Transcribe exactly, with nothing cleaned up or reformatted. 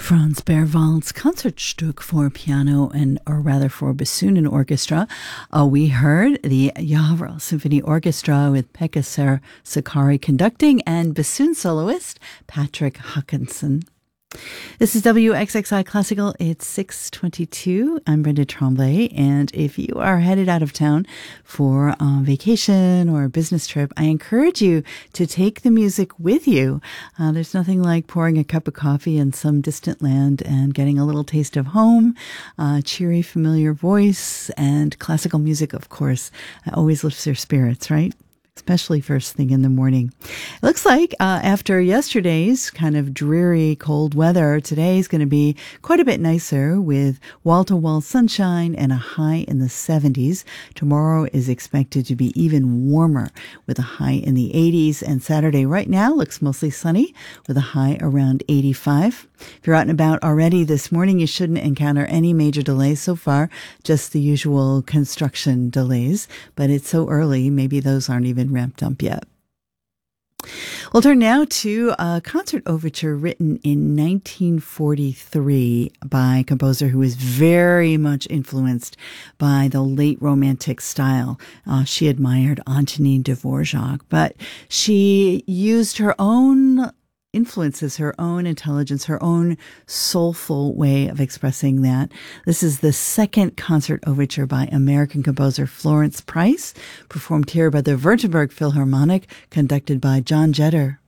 Franz Berwald's Concertstück for piano and, or rather for bassoon and orchestra. Uh, we heard the Yavral Symphony Orchestra with Pekka Ser Sakari conducting and bassoon soloist Patrick Hawkinson. This is W X X I Classical. It's six twenty-two. I'm Brenda Tremblay, and if you are headed out of town for a vacation or a business trip, I encourage you to take the music with you. Uh, there's nothing like pouring a cup of coffee in some distant land and getting a little taste of home, uh, cheery, familiar voice, and classical music, of course, always lifts your spirits, right? Especially first thing in the morning. It looks like uh, after yesterday's kind of dreary cold weather, today's going to be quite a bit nicer with wall-to-wall sunshine and a high in the seventies. Tomorrow is expected to be even warmer with a high in the eighties, and Saturday right now looks mostly sunny with a high around eighty-five. If you're out and about already this morning, you shouldn't encounter any major delays so far, just the usual construction delays, but it's so early, maybe those aren't even ramped up yet. We'll turn now to a concert overture written in nineteen forty-three by a composer who was very much influenced by the late Romantic style. Uh, she admired Antonin Dvorak, but she used her own influences, her own intelligence, her own soulful way of expressing that. This is the second concert overture by American composer Florence Price, performed here by the Württemberg Philharmonic, conducted by John Jetter.